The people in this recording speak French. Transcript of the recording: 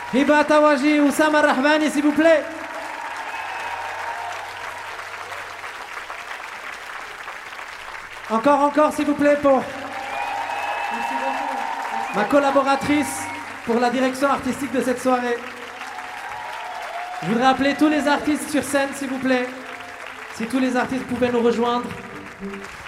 Hiba Tawaji, Oussama Rahmani, s'il vous plaît. Encore, s'il vous plaît, pour ma collaboratrice pour la direction artistique de cette soirée. Je voudrais appeler tous les artistes sur scène, s'il vous plaît. Si tous les artistes pouvaient nous rejoindre.